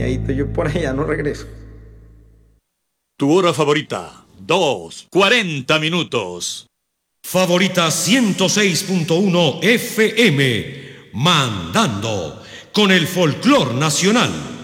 medito, yo por allá no regreso. Tu hora favorita, 2:40 minutos. Favorita 106.1 FM, mandando con el folclor nacional.